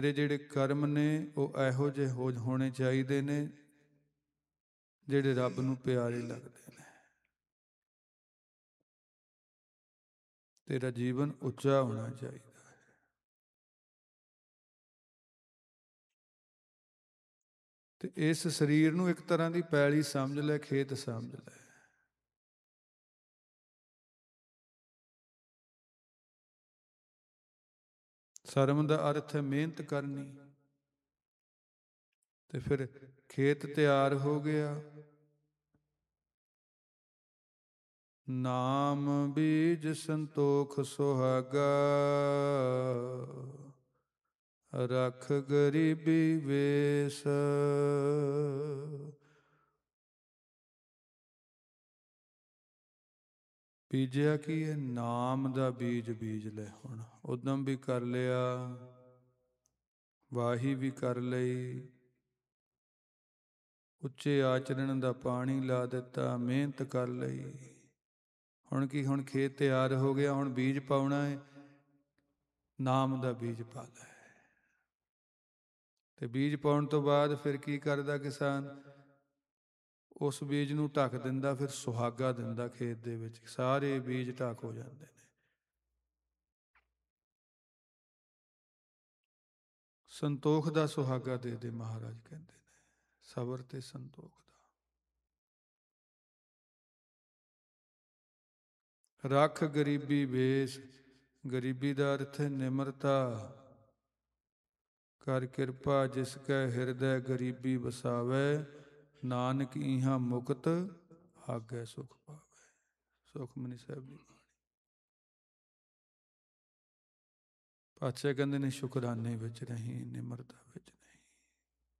ਮੇਰੇ ਜਿਹੜੇ ਕਰਮ ਨੇ ਉਹ ਇਹੋ ਜਿਹੇ ਹੋਣੇ ਚਾਹੀਦੇ ਨੇ ਜਿਹੜੇ ਰੱਬ ਨੂੰ ਪਿਆਰੇ ਲੱਗਦੇ ਨੇ। ਤੇਰਾ ਜੀਵਨ ਉੱਚਾ ਹੋਣਾ ਚਾਹੀਦਾ ਹੈ। ਤੇ ਇਸ ਸਰੀਰ ਨੂੰ ਇੱਕ ਤਰ੍ਹਾਂ ਦੀ ਪੈਲੀ ਸਮਝ ਲੈ, ਖੇਤ ਸਮਝ ਲੈ। ਸਰਮ ਦਾ ਅਰਥ ਹੈ ਮਿਹਨਤ ਕਰਨੀ। ਤੇ ਫਿਰ ਖੇਤ ਤਿਆਰ ਹੋ ਗਿਆ, ਨਾਮ ਬੀਜ ਸੰਤੋਖ ਸੁਹਾਗਾ, ਰਖ ਗਰੀਬੀ ਵੇਸ। ਬੀਜਿਆ ਕੀ ਹੈ? ਨਾਮ ਦਾ ਬੀਜ ਬੀਜ ਲੈ। ਹੁਣ ਉਦਮ ਵੀ ਕਰ ਲਿਆ, ਵਾਹੀ ਵੀ ਕਰ ਲਈ, ਉੱਚੇ ਆਚਰਣ ਦਾ ਪਾਣੀ ਲਾ ਦਿੱਤਾ, ਮਿਹਨਤ ਕਰ ਲਈ। ਹੁਣ ਕੀ? ਹੁਣ ਖੇਤ ਤਿਆਰ ਹੋ ਗਿਆ, ਹੁਣ ਬੀਜ ਪਾਉਣਾ ਹੈ। ਨਾਮ ਦਾ ਬੀਜ ਪਾ ਲੈ। ਤੇ ਬੀਜ ਪਾਉਣ ਤੋਂ ਬਾਅਦ ਫਿਰ ਕੀ ਕਰਦਾ ਕਿਸਾਨ? ਉਸ ਬੀਜ ਨੂੰ ਢੱਕ ਦਿੰਦਾ, ਫਿਰ ਸੁਹਾਗਾ ਦਿੰਦਾ ਖੇਤ ਦੇ ਵਿੱਚ। ਸਾਰੇ ਬੀਜ ਢੱਕ ਹੋ ਜਾਂਦੇ ਨੇ। ਸੰਤੋਖ ਦਾ ਸੁਹਾਗਾ ਦੇ ਦੇ, ਮਹਾਰਾਜ ਕਹਿੰਦੇ ਨੇ, ਸਬਰ ਤੇ ਸੰਤੋਖ ਦਾ। ਰੱਖ ਗਰੀਬੀ ਵੇਸ। ਗਰੀਬੀ ਦਾ ਅਰਥ ਹੈ ਨਿਮਰਤਾ। ਕਰ ਕਿਰਪਾ ਜਿਸ ਕੈ ਹਿਰਦੈ ਗਰੀਬੀ ਵਸਾਵੈ, ਨਾਨਕ ਇਹਾਂ ਮੁਕਤ ਆਗੈ ਸੁਖ ਪਾਵੈ। ਸੁਖਮਨੀ ਸਾਹਿਬ ਦੀ ਬਾਣੀ। ਪਾਤਸ਼ਾਹ ਕਹਿੰਦੇ ਨੇ ਸ਼ੁਕਰਾਨੇ ਵਿੱਚ ਰਹੀਂ, ਨਿਮਰਤਾ ਵਿੱਚ